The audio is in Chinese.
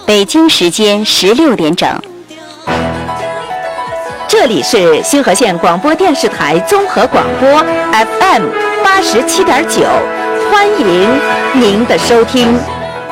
北京时间16点整。 这里是星河县广播电视台综合广播 FM87.9，欢迎您的收听。